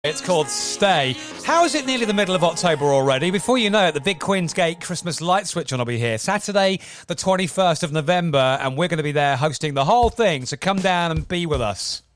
It's called Stay. How is it nearly the middle of October already? Before you know it, the big Queensgate Christmas light switch on will be here. Saturday, the 21st of November, and we're going to be there hosting the whole thing, so come down and be with us.